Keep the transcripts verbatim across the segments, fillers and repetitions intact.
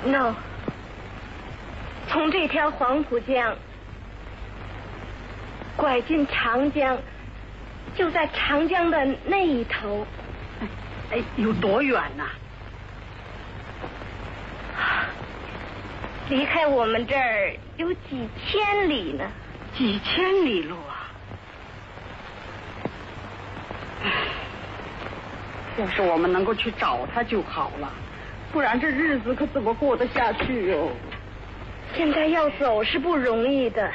no， 从这条黄浦江拐进长江，就在长江的那一头。 哎哎，有多远呐、 啊？离开我们这儿有几千里呢。 几千里路啊！要是我们能够去找他就好了，不然这日子可怎么过得下去哟？ 现在要走是不容易的。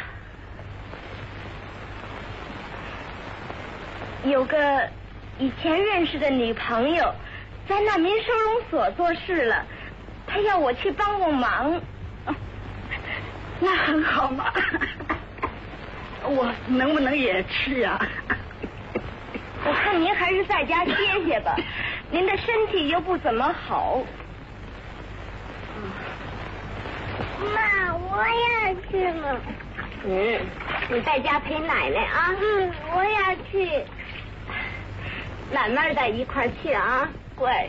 有个以前认识的女朋友在难民收容所做事了，她要我去帮帮忙。 哦、那很好嘛。我能不能也去呀、啊？ 我看您还是在家歇歇吧，您的身体又不怎么好。 妈，我要去了。 嗯，你在家陪奶奶啊。 嗯，我要去。 慢慢的一块去啊，乖。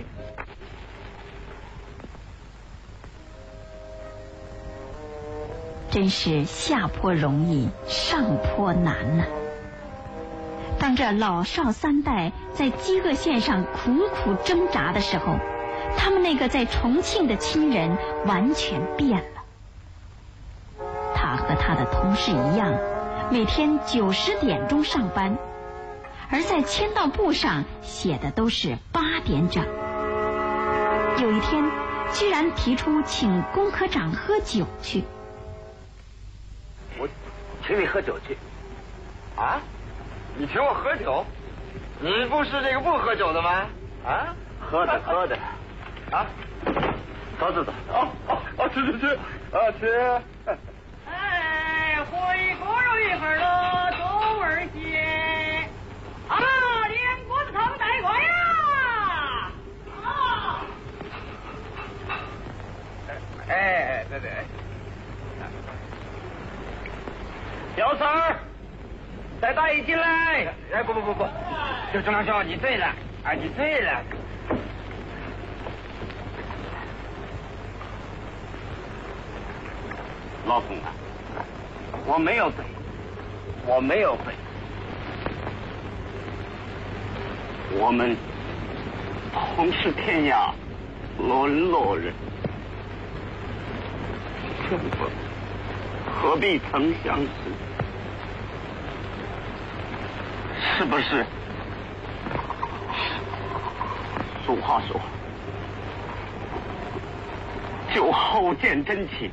真是下坡容易，上坡难呐、啊。当这老少三代在饥饿线上苦苦挣扎的时候，他们那个在重庆的亲人完全变了。他和他的同事一样，每天九十点钟上班，而在签到簿上写的都是八点整。有一天，居然提出请龚科长喝酒去。 我请你喝酒去。啊？你请我喝酒？你不是这个不喝酒的吗？啊？喝的喝的。啊？走走走。哦哦哦，吃吃吃，啊吃。 哎，回锅肉一份了，多味些。啊，连锅子汤带过呀。啊。 哎，对对。姚三儿，带大爷进来。哎，不不不不，这钟良兄，你醉了，哎，你醉了。老公啊，我没有醉，我没有醉，我们同是天涯沦落人，生活何必曾相识？是不是？俗话说，酒后见真情。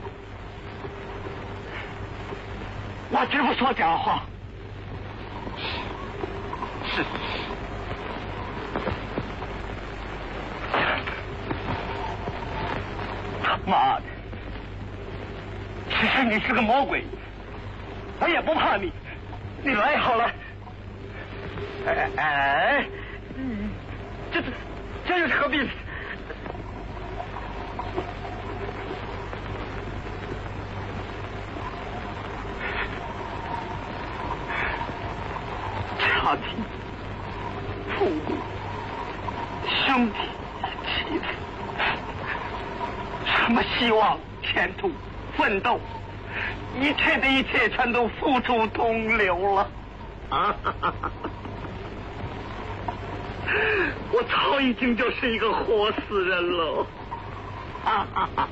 我绝不说假话。是。他妈的！其实你是个魔鬼，我也不怕你，你来好了。哎哎，嗯，这这这又是何必？家庭、父母、兄弟、妻子，什么希望、前途、奋斗，一切的一切全都付诸东流了。啊！我早已经就是一个活死人了。啊！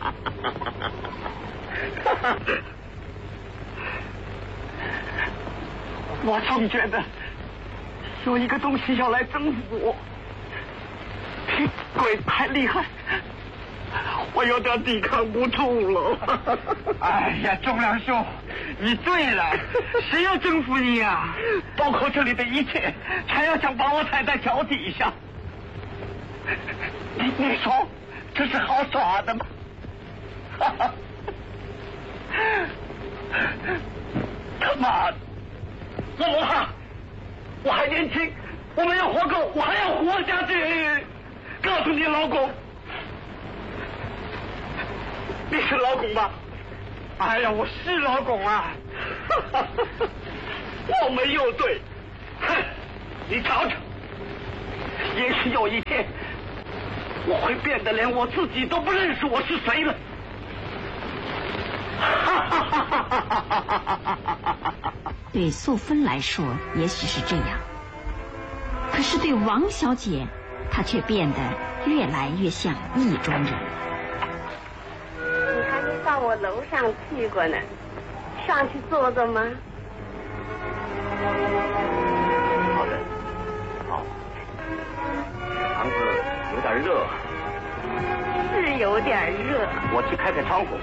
我总觉得有一个东西要来征服我，这鬼太厉害，我有点抵抗不住了。哎呀，钟良兄，你醉了，谁要征服你呀、啊？包括这里的一切，还要想把我踩在脚底下。你你说这是好耍的吗？他妈的！我不怕，我还年轻，我没有活够，我还要活下去。告诉你老公，你是老公吧？哎呀，我是老公啊！我没有对，哼，你瞧瞧，也许有一天，我会变得连我自己都不认识我是谁了。 对素芬来说也许是这样，可是对王小姐，她却变得越来越像意中人。 你还没到我楼上去过呢，上去坐坐吗？ 好的，好。房子有点热。 是有点热。 我去开开窗户。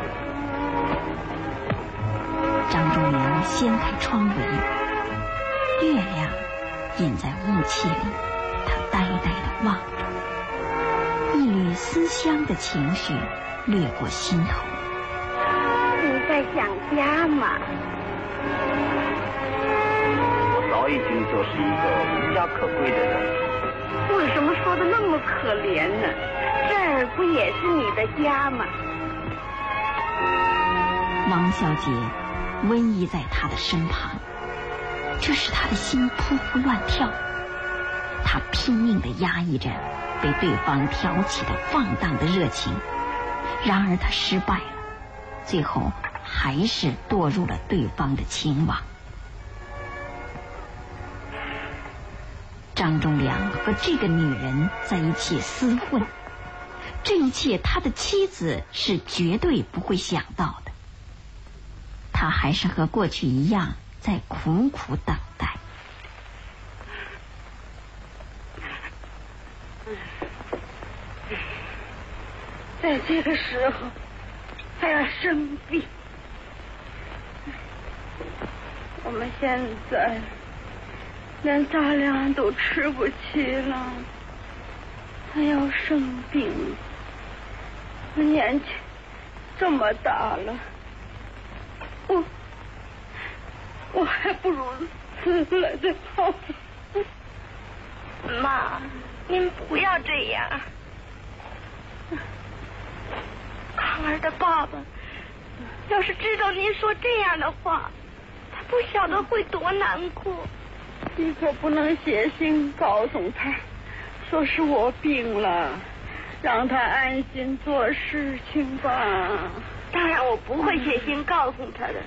张仲良掀开窗围，月亮隐在雾气里，他呆呆地望着，一缕思乡的情绪掠过心头。 你在想家吗？ 我早已经就是一个无家可归的人。 为什么说的那么可怜呢？这儿不也是你的家吗？ 王小姐偎依在他的身旁，这使他的心扑扑乱跳。他拼命地压抑着被对方挑起的放荡的热情，然而他失败了，最后还是堕入了对方的情网。张仲良和这个女人在一起厮混，这一切他的妻子是绝对不会想到的。他还是和过去一样在苦苦等待。 在这个时候还要生病，我们现在连杂粮都吃不起了，还要生病。我年纪这么大了，我我还不如死了的好。 妈，您不要这样。康儿的爸爸要是知道您说这样的话，他不晓得会多难过。 你可不能写信告诉他，说是我病了，让他安心做事情吧。 当然我不会写信告诉他的。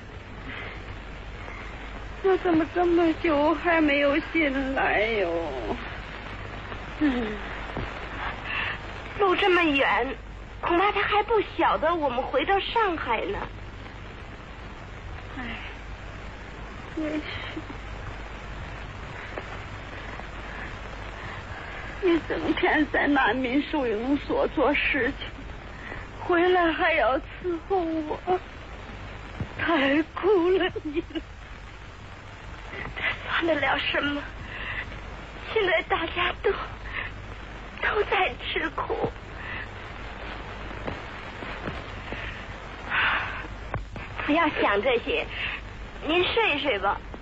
我怎么这么久还没有信来哟？ 嗯，路这么远，恐怕他还不晓得我们回到上海呢。 哎，也许你整天在难民收容所做事情，回来还要伺候我，太苦了你了。 这算得了什么？现在大家都都在吃苦。不要想这些，您睡睡吧。